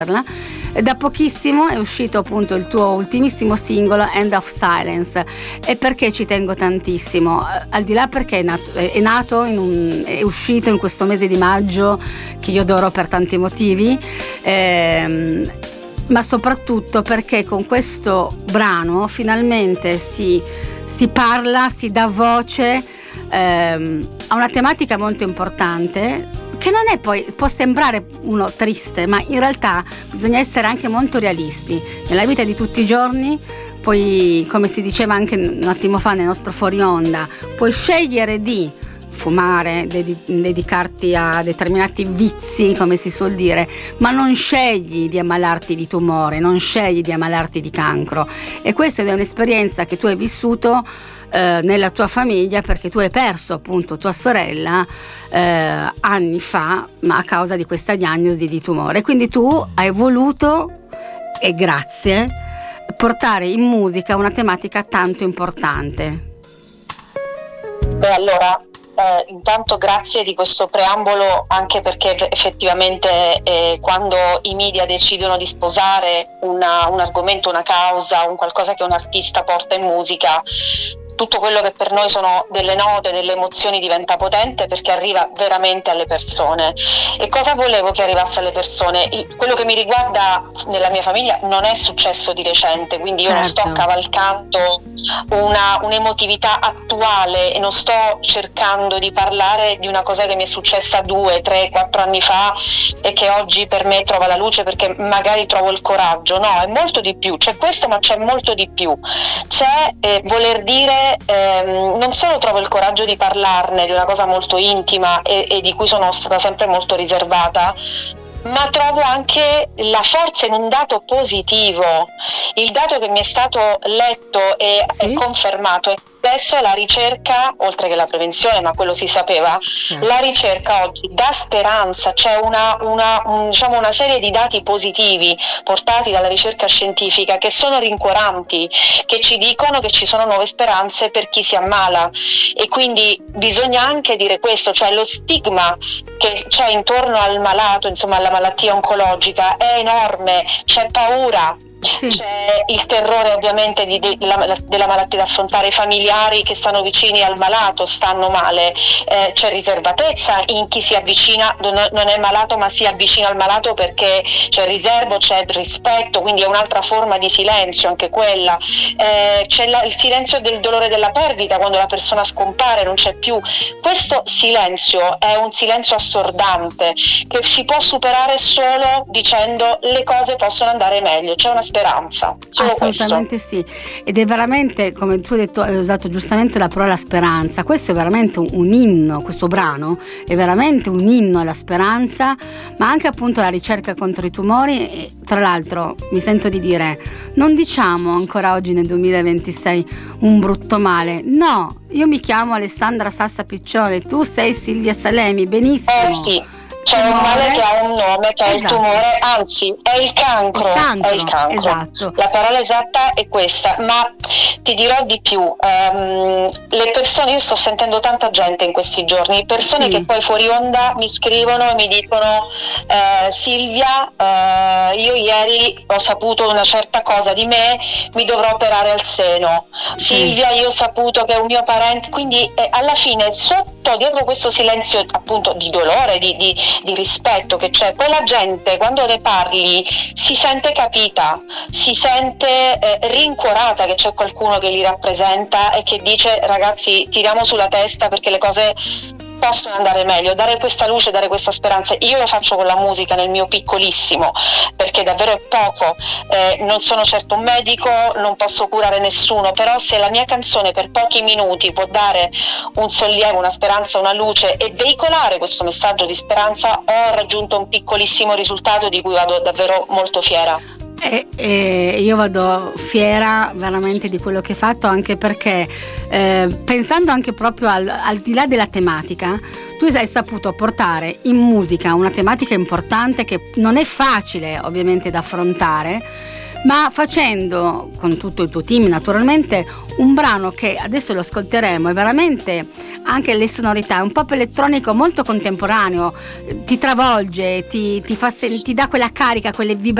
Da pochissimo è uscito appunto il tuo ultimissimo singolo, End of Silence. E perché ci tengo tantissimo? Al di là perché è uscito in questo mese di maggio, che io adoro per tanti motivi, ma soprattutto perché con questo brano finalmente si parla, si dà voce a una tematica molto importante, che non è, poi può sembrare uno triste, ma in realtà bisogna essere anche molto realisti nella vita di tutti i giorni. Poi, come si diceva anche un attimo fa nel nostro fuori onda, puoi scegliere di fumare, dedicarti a determinati vizi, come si suol dire, ma non scegli di ammalarti di tumore, non scegli di ammalarti di cancro. E questa è un'esperienza che tu hai vissuto nella tua famiglia, perché tu hai perso appunto tua sorella anni fa, ma a causa di questa diagnosi di tumore. Quindi tu hai voluto, e grazie, portare in musica una tematica tanto importante. Beh, allora, intanto grazie di questo preambolo, anche perché effettivamente quando i media decidono di sposare un argomento, una causa, un qualcosa che un artista porta in musica, tutto quello che per noi sono delle note, delle emozioni diventa potente, perché arriva veramente alle persone. E cosa volevo che arrivasse alle persone? Quello che mi riguarda nella mia famiglia non è successo di recente, quindi io non sto cavalcando un'emotività attuale e non sto cercando di parlare di una cosa che mi è successa 2, 3, 4 anni fa e che oggi per me trova la luce perché magari trovo il coraggio. No, è molto di più, c'è questo, ma c'è molto di più. C'è voler dire non solo trovo il coraggio di parlarne di una cosa molto intima e di cui sono stata sempre molto riservata, ma trovo anche la forza in un dato positivo. Il dato che mi è stato letto e confermato è che adesso la ricerca, oltre che la prevenzione, ma quello si sapeva, la ricerca oggi dà speranza. C'è una serie di dati positivi portati dalla ricerca scientifica che sono rincuoranti, che ci dicono che ci sono nuove speranze per chi si ammala. E quindi bisogna anche dire questo, cioè lo stigma che c'è intorno al malato, insomma alla malattia oncologica, è enorme, c'è paura. C'è il terrore ovviamente della malattia da affrontare, i familiari che stanno vicini al malato stanno male, c'è riservatezza in chi si avvicina, non è malato ma si avvicina al malato, perché c'è riservo, c'è rispetto, quindi è un'altra forma di silenzio anche quella, c'è il silenzio del dolore della perdita, quando la persona scompare, non c'è più. Questo silenzio è un silenzio assordante che si può superare solo dicendo le cose possono andare meglio, c'è una speranza. Assolutamente sì, ed è veramente, come tu hai detto, hai usato giustamente la parola speranza. Questo è veramente un inno, questo brano è veramente un inno alla speranza, ma anche appunto alla ricerca contro i tumori. E tra l'altro mi sento di dire, non diciamo ancora oggi nel 2026 un brutto male, no, io mi chiamo Alessandra Sassa Piccione, tu sei Silvia Salemi, benissimo. Sì. C'è un male che ha un nome, che è il tumore, anzi è il cancro. È il cancro. Esatto. La parola esatta è questa, ma ti dirò di più, le persone, io sto sentendo tanta gente in questi giorni, persone che poi fuori onda mi scrivono e mi dicono Silvia, io ieri ho saputo una certa cosa di me, mi dovrò operare al seno. Silvia, io ho saputo che è un mio parente, quindi alla fine sotto, dietro questo silenzio appunto di dolore, di rispetto che c'è, poi la gente quando ne parli si sente capita, si sente rincuorata, che c'è qualcuno che li rappresenta e che dice ragazzi tiriamo sulla testa perché le cose possono andare meglio, dare questa luce, dare questa speranza. Io lo faccio con la musica nel mio piccolissimo, perché davvero è poco, non sono certo un medico, non posso curare nessuno, però se la mia canzone per pochi minuti può dare un sollievo, una speranza, una luce e veicolare questo messaggio di speranza, ho raggiunto un piccolissimo risultato di cui vado davvero molto fiera. Io vado fiera veramente di quello che hai fatto, anche perché pensando anche proprio al di là della tematica, tu hai saputo portare in musica una tematica importante che non è facile ovviamente da affrontare, ma facendo con tutto il tuo team naturalmente un brano che adesso lo ascolteremo e veramente anche le sonorità, è un pop elettronico molto contemporaneo, ti travolge, ti dà quella carica, quelle